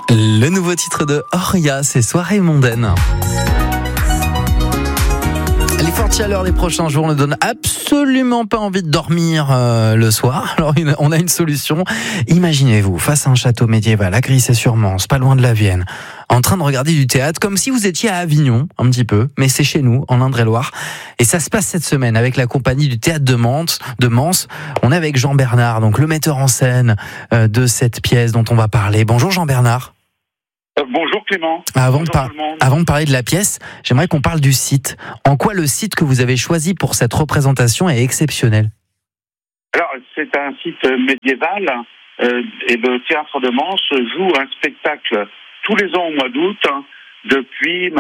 Le nouveau titre de Oria, c'est Soirée mondaine. Les fortes chaleurs des prochains jours ne donnent absolument pas envie de dormir le soir. Alors on a une solution. Imaginez-vous face à un château médiéval à Grissey-sur-Mance, pas loin de la Vienne, en train de regarder du théâtre comme si vous étiez à Avignon, un petit peu, mais c'est chez nous, en Indre-et-Loire. Et ça se passe cette semaine avec la compagnie du théâtre de Mance. On est avec Jean Bernard, donc le metteur en scène de cette pièce dont on va parler. Bonjour Jean Bernard. Bonjour Clément. Avant de parler de la pièce, j'aimerais qu'on parle du site. En quoi le site que vous avez choisi pour cette représentation est exceptionnel ? Alors, c'est un site médiéval et le Théâtre de Mance joue un spectacle tous les ans au mois d'août depuis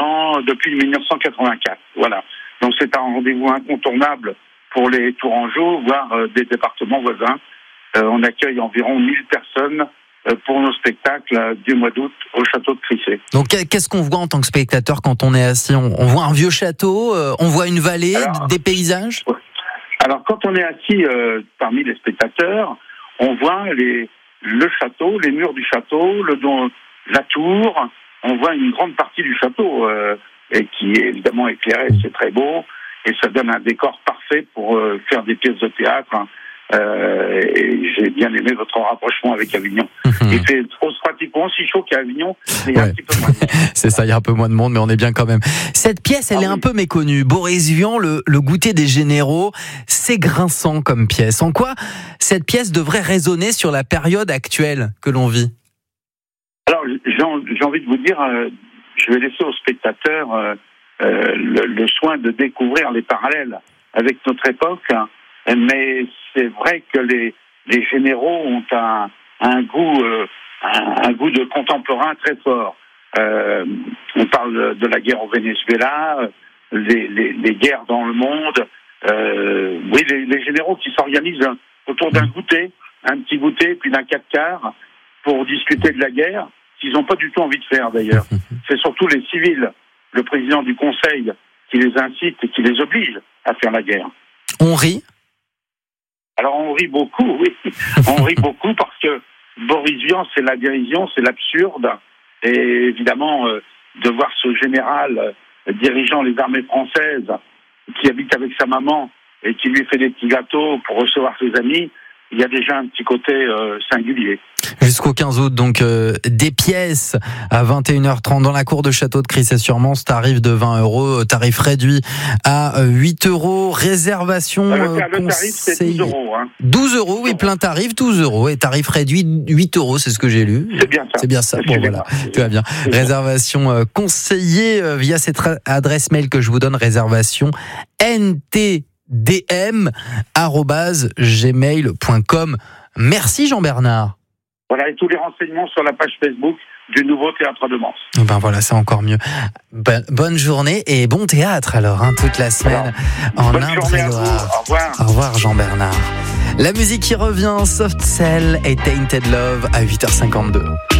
1984. Voilà. Donc c'est un rendez-vous incontournable pour les Tourangeaux, voire des départements voisins. On accueille environ 1000 personnes pour nos spectacles du mois d'août au château de Grissey. Donc qu'est-ce qu'on voit en tant que spectateur quand on est assis ? On voit un vieux château, on voit une vallée, des paysages ? Alors quand on est assis parmi les spectateurs, on voit le château, les murs du château, la tour, on voit une grande partie du château et qui est évidemment éclairé, c'est très beau et ça donne un décor parfait pour faire des pièces de théâtre. Et j'ai bien aimé votre rapprochement avec Avignon. Il fait pratiquement aussi chaud qu'à Avignon, mais il y a un petit peu moins de monde. C'est ça, il y a un peu moins de monde, mais on est bien quand même. Cette pièce, elle est un peu méconnue. Boris Vian, le goûter des généraux, c'est grinçant comme pièce. En quoi cette pièce devrait résonner sur la période actuelle que l'on vit ? Alors, j'ai envie de vous dire, je vais laisser aux spectateurs le soin de découvrir les parallèles avec notre époque. Mais c'est vrai que les généraux ont un goût de contemporain très fort. On parle de la guerre au Venezuela, les guerres dans le monde. Oui, les généraux qui s'organisent autour d'un goûter, un petit goûter, puis d'un 4-quart, pour discuter de la guerre, qu'ils n'ont pas du tout envie de faire d'ailleurs. C'est surtout les civils, le président du Conseil, qui les incite et qui les oblige à faire la guerre. On rit ? Alors on rit beaucoup, oui. On rit beaucoup parce que Boris Vian, c'est la dérision, c'est l'absurde. Et évidemment, de voir ce général dirigeant les armées françaises qui habite avec sa maman et qui lui fait des petits gâteaux pour recevoir ses amis, il y a déjà un petit côté singulier. Jusqu'au 15 août, donc des pièces à 21h30 dans la cour de château de Grissey-sur-Mance, tarif de 20 €, tarif réduit à 8 €, réservation le tarif c'est 12 €. 12 €, oui, plein tarif, 12 € et tarif réduit 8 €, c'est ce que j'ai lu. C'est bien ça. C'est bien ça, bon voilà, tout va bien. Réservation conseillée via cette adresse mail que je vous donne, réservation ntdm@gmail.com. Merci Jean Bernard. Voilà, et tous les renseignements sur la page Facebook du nouveau Théâtre de Mance. Ben voilà, c'est encore mieux. Bonne journée et bon théâtre alors, toute la semaine en Indre-et-Loire. Au revoir. Au revoir Jean Bernard. La musique qui revient, Soft Cell et Tainted Love à 8h52.